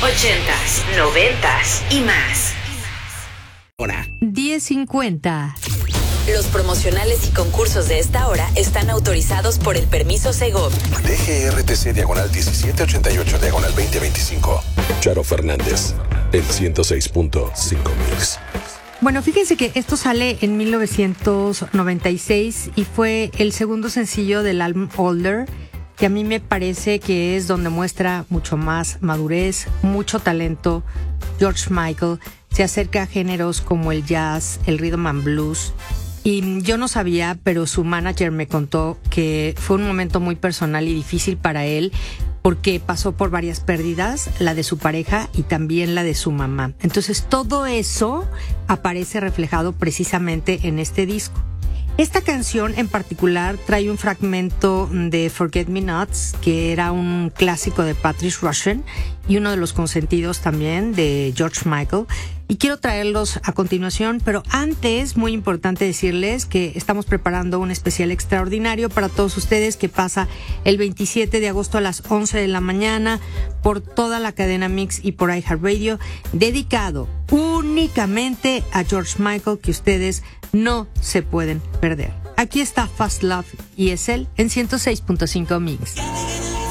80s, 90s y más. Hora 10:50. Los promocionales y concursos de esta hora están autorizados por el permiso Segov. DGRTC /2025. Charo Fernández, el 106.5 Mix. Bueno, fíjense que esto sale en 1996 y fue el segundo sencillo del álbum Older, que a mí me parece que es donde muestra mucho más madurez, mucho talento. George Michael se acerca a géneros como el jazz, el rhythm and blues. Y yo no sabía, pero su manager me contó que fue un momento muy personal y difícil para él porque pasó por varias pérdidas, la de su pareja y también la de su mamá. Entonces todo eso aparece reflejado precisamente en este disco. Esta canción en particular trae un fragmento de Forget Me Nots, que era un clásico de Patrice Rushen y uno de los consentidos también de George Michael. Y quiero traerlos a continuación, pero antes, muy importante decirles que estamos preparando un especial extraordinario para todos ustedes que pasa el 27 de agosto a las 11 de la mañana por toda la cadena Mix y por iHeartRadio, dedicado únicamente a George Michael, que ustedes no se pueden perder. Aquí está Fast Love y es él en 106.5 Mix.